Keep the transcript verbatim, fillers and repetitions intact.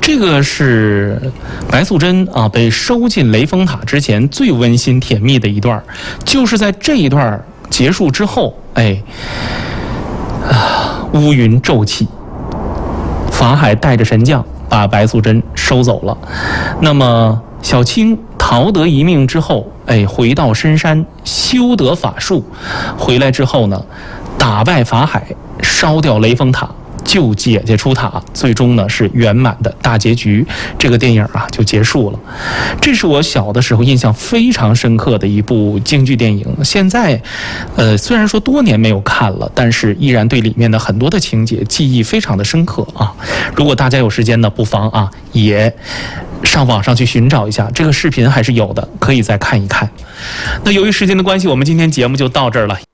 这个是白素贞啊被收进雷峰塔之前最温馨甜蜜的一段，就是在这一段结束之后，哎，啊，乌云骤起，法海带着神将把白素贞收走了。那么小青逃得一命之后，哎，回到深山修得法术，回来之后呢，打败法海，烧掉雷峰塔，救姐姐出塔，最终呢是圆满的大结局。这个电影啊就结束了。这是我小的时候印象非常深刻的一部京剧电影。现在，呃，虽然说多年没有看了，但是依然对里面的很多的情节记忆非常的深刻啊。如果大家有时间呢，不妨啊也上网上去寻找一下，这个视频还是有的，可以再看一看。那由于时间的关系，我们今天节目就到这儿了。